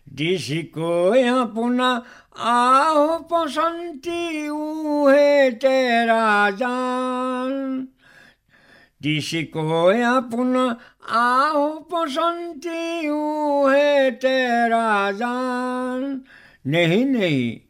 जिसको अपना आओ पसंती है तेरा जान, जिसको अपना आओ पसंती है तेरा जान। नहीं नहीं